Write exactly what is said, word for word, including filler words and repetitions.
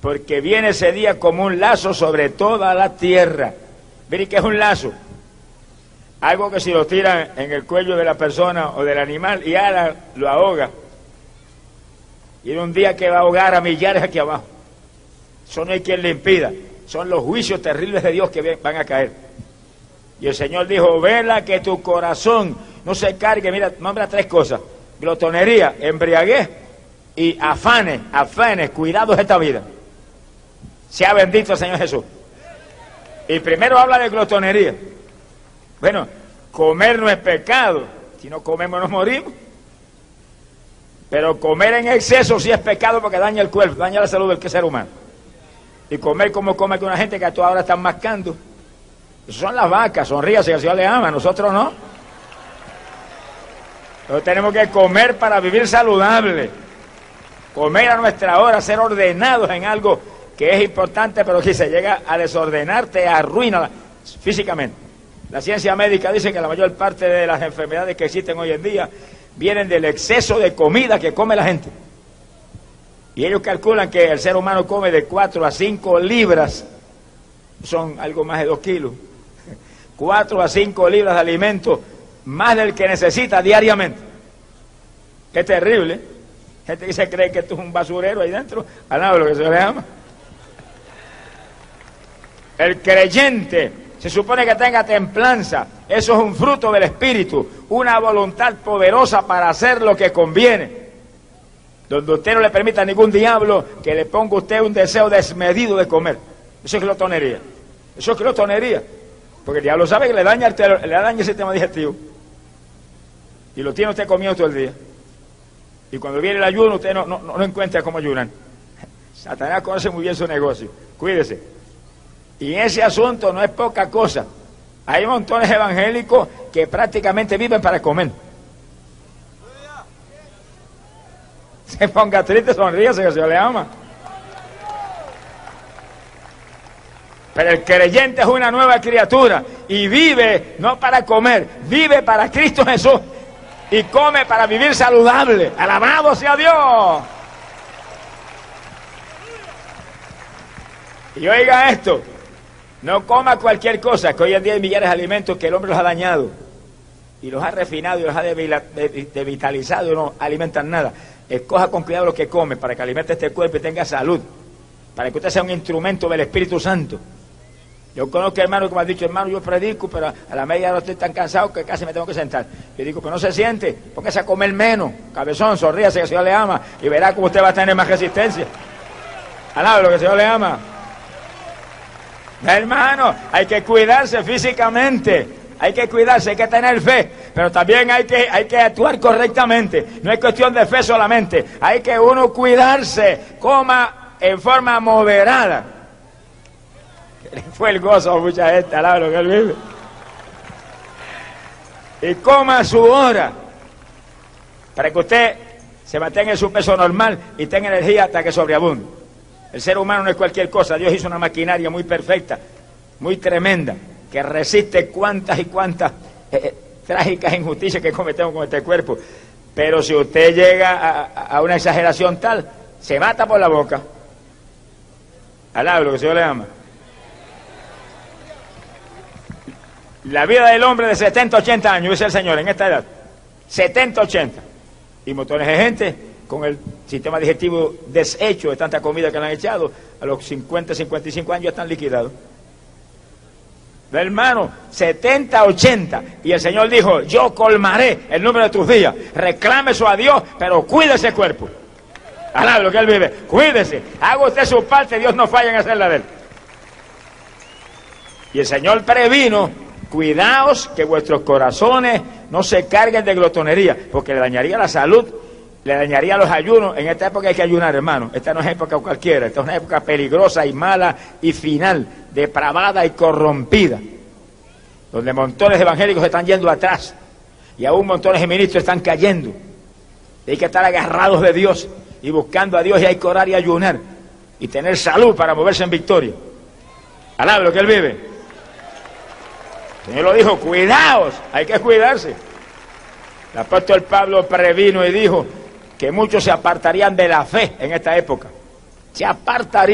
porque viene ese día como un lazo sobre toda la tierra. Miren que es un lazo, algo que si lo tiran en el cuello de la persona o del animal y ala, lo ahoga. Y en un día que va a ahogar a millares aquí abajo. Eso no hay quien le impida. Son los juicios terribles de Dios que van a caer. Y el Señor dijo, vela que tu corazón no se cargue. Mira, nombra tres cosas: glotonería, embriaguez y afanes, afanes, cuidados de esta vida. Sea bendito el Señor Jesús. Y primero habla de glotonería. Bueno, comer no es pecado. Si no comemos nos morimos. Pero comer en exceso sí es pecado porque daña el cuerpo, daña la salud del ser humano. Y comer como come que una gente que a toda hora están mascando. Eso son las vacas, sonríase que el Señor le ama, nosotros no. Nosotros tenemos que comer para vivir saludable. Comer a nuestra hora, ser ordenados en algo que es importante, pero si se llega a desordenar, te arruina físicamente. La ciencia médica dice que la mayor parte de las enfermedades que existen hoy en día vienen del exceso de comida que come la gente. Y ellos calculan que el ser humano come de cuatro a cinco libras, son algo más de dos kilos, cuatro a cinco libras de alimento, más del que necesita diariamente. Qué terrible. Gente que se cree que esto es un basurero ahí dentro, al lado de lo que se le llama. El creyente se supone que tenga templanza. Eso es un fruto del Espíritu, una voluntad poderosa para hacer lo que conviene, donde usted no le permita a ningún diablo que le ponga a usted un deseo desmedido de comer. Eso es glotonería. Eso es glotonería. Porque el diablo sabe que le daña el, le daña el sistema digestivo. Y lo tiene usted comiendo todo el día. Y cuando viene el ayuno, usted no, no, no encuentra cómo ayunar. Satanás conoce muy bien su negocio. Cuídese. Y ese asunto no es poca cosa. Hay montones evangélicos que prácticamente viven para comer. Se ponga triste, sonríase que se le ama. Pero el creyente es una nueva criatura y vive no para comer, vive para Cristo Jesús y come para vivir saludable. Alabado sea Dios. Y oiga esto, no coma cualquier cosa, que hoy en día hay millares de alimentos que el hombre los ha dañado y los ha refinado y los ha devitalizado y no alimentan nada. Escoja con cuidado lo que come para que alimente este cuerpo y tenga salud, para que usted sea un instrumento del Espíritu Santo. Yo conozco hermanos que me han dicho, hermano, yo predico, pero a la media hora estoy tan cansado que casi me tengo que sentar. Yo digo, pero no se siente, póngase a comer menos, cabezón, sonríase que el Señor le ama y verá cómo usted va a tener más resistencia. Alaba lo que el Señor le ama. Hermano, hay que cuidarse físicamente, hay que cuidarse, hay que tener fe, pero también hay que, hay que actuar correctamente. No es cuestión de fe solamente, hay que uno cuidarse, coma en forma moderada. Fue el gozo a mucha gente, alaba lo que él vive. Y coma a su hora, para que usted se mantenga en su peso normal y tenga energía hasta que sobreabunde. El ser humano no es cualquier cosa. Dios hizo una maquinaria muy perfecta, muy tremenda, que resiste cuantas y cuantas eh, trágicas injusticias que cometemos con este cuerpo. Pero si usted llega a, a una exageración tal, se mata por la boca. Alaba lo que el Señor le ama. La vida del hombre de setenta, ochenta años, dice el Señor, en esta edad, setenta, ochenta, y montones de gente con el sistema digestivo deshecho de tanta comida que le han echado, a los cincuenta, cincuenta y cinco años ya están liquidados. Hermano, setenta, ochenta, y el Señor dijo, yo colmaré el número de tus días, reclame eso a Dios, pero cuide ese cuerpo. Alá lo que él vive, cuídese, haga usted su parte, Dios no falla en hacer la de él. Y el Señor previno, cuidaos que vuestros corazones no se carguen de glotonería, porque le dañaría la salud, le dañaría los ayunos. En esta época hay que ayunar, hermano. Esta no es época cualquiera, esta es una época peligrosa y mala y final, depravada y corrompida, donde montones de evangélicos están yendo atrás y aún montones de ministros están cayendo. Hay que estar agarrados de Dios y buscando a Dios, y hay que orar y ayunar y tener salud para moverse en victoria. Alaba lo que él vive. El Señor lo dijo, cuidaos, hay que cuidarse. El apóstol Pablo previno y dijo que muchos se apartarían de la fe en esta época. Se apartarían.